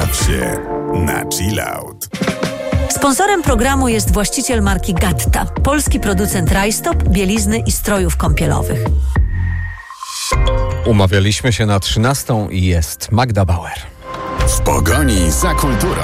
Baw się na chillout. Sponsorem programu jest właściciel marki Gatta, polski producent rajstop, bielizny i strojów kąpielowych. Umawialiśmy się na 13:00 i jest Magda Bauer. W pogoni za kulturą.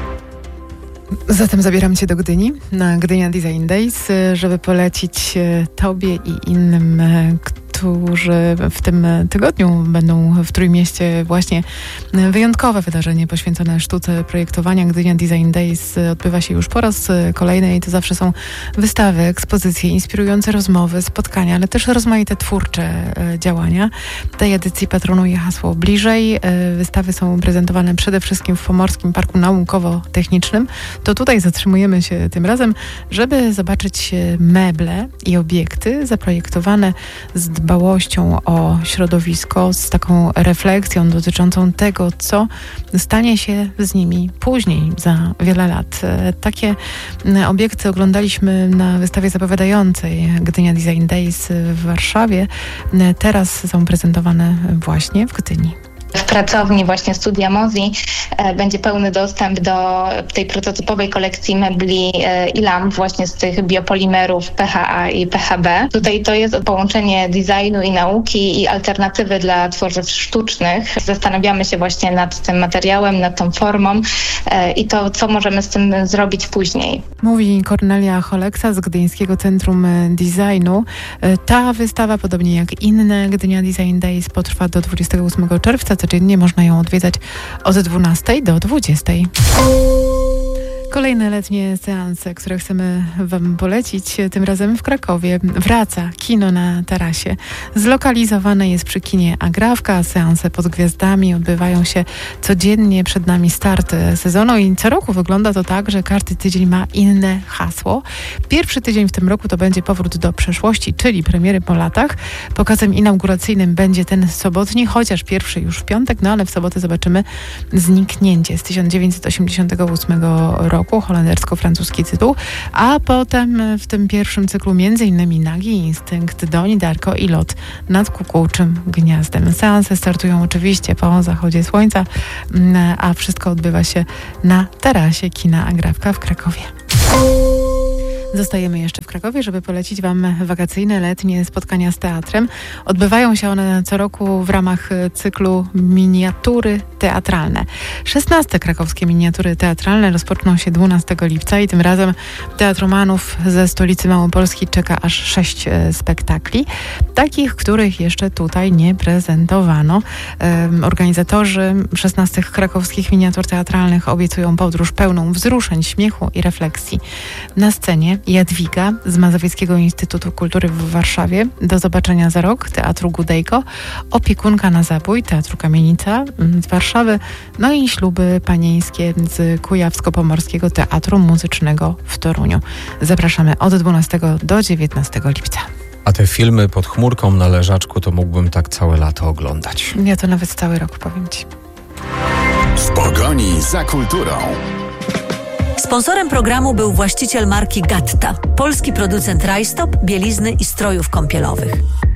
Zatem zabieram Cię do Gdyni, na Gdynia Design Days, żeby polecić Tobie i innym, którzy w tym tygodniu będą w Trójmieście właśnie wyjątkowe wydarzenie poświęcone sztuce projektowania. Gdynia Design Days odbywa się już po raz kolejny i to zawsze są wystawy, ekspozycje, inspirujące rozmowy, spotkania, ale też rozmaite twórcze działania. Tej edycji patronuje hasło Bliżej. Wystawy są prezentowane przede wszystkim w Pomorskim Parku Naukowo-Technicznym. To tutaj zatrzymujemy się tym razem, żeby zobaczyć meble i obiekty zaprojektowane z dbałością o środowisko, z taką refleksją dotyczącą tego, co stanie się z nimi później, za wiele lat. Takie obiekty oglądaliśmy na wystawie zapowiadającej Gdynia Design Days w Warszawie. Teraz są prezentowane właśnie w Gdyni. W pracowni właśnie Studia Mozi będzie pełny dostęp do tej prototypowej kolekcji mebli i lamp właśnie z tych biopolimerów PHA i PHB. Tutaj to jest połączenie designu i nauki i alternatywy dla tworzyw sztucznych. Zastanawiamy się właśnie nad tym materiałem, nad tą formą i to, co możemy z tym zrobić później. Mówi Kornelia Choleksa z Gdyńskiego Centrum Designu. Ta wystawa, podobnie jak inne Gdynia Design Days, potrwa do 28 czerwca. Codziennie można ją odwiedzać od 12 do 20. Kolejne letnie seanse, które chcemy Wam polecić, tym razem w Krakowie. Wraca kino na tarasie. Zlokalizowane jest przy kinie Agrawka. Seanse pod gwiazdami odbywają się codziennie. Przed nami start sezonu i co roku wygląda to tak, że każdy tydzień ma inne hasło. Pierwszy tydzień w tym roku to będzie Powrót do przeszłości, czyli premiery po latach. Pokazem inauguracyjnym będzie ten sobotni, chociaż pierwszy już w piątek, no ale w sobotę zobaczymy Zniknięcie z 1988 roku. Holendersko-francuski tytuł, a potem w tym pierwszym cyklu m.in. Nagi Instynkt, Doni Darko i Lot nad kukułczym gniazdem. Seanse startują oczywiście po zachodzie słońca, a wszystko odbywa się na tarasie kina Agrawka w Krakowie. Zostajemy jeszcze w Krakowie, żeby polecić Wam wakacyjne, letnie spotkania z teatrem. Odbywają się one co roku w ramach cyklu Miniatury Teatralne. 16 krakowskie miniatury teatralne rozpoczną się 12 lipca i tym razem teatromanów ze stolicy Małopolski czeka aż 6 spektakli. Takich, których jeszcze tutaj nie prezentowano. Organizatorzy 16 krakowskich miniatur teatralnych obiecują podróż pełną wzruszeń, śmiechu i refleksji. Na scenie Jadwiga z Mazowieckiego Instytutu Kultury w Warszawie. Do zobaczenia za rok Teatru Gudejko, Opiekunka na zabój Teatru Kamienica z Warszawy, no i Śluby panieńskie z Kujawsko-Pomorskiego Teatru Muzycznego w Toruniu. Zapraszamy od 12 do 19 lipca. A te filmy pod chmurką na leżaczku to mógłbym tak całe lato oglądać. Ja to nawet cały rok, powiem Ci. W pogoni za kulturą. Sponsorem programu był właściciel marki Gatta, polski producent rajstop, bielizny i strojów kąpielowych.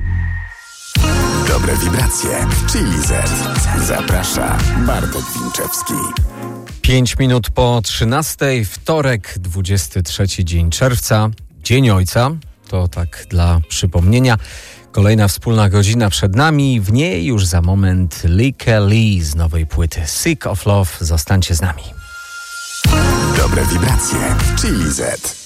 Dobre wibracje, Chili Z. Zaprasza Bartek Winczewski. 5 minut po 13:00, wtorek, 23 dzień czerwca, Dzień Ojca. To tak dla przypomnienia. Kolejna wspólna godzina przed nami. W niej już za moment Lykke Li z nowej płyty Sick of Love. Zostańcie z nami. Dobre wibracje, Chili Z.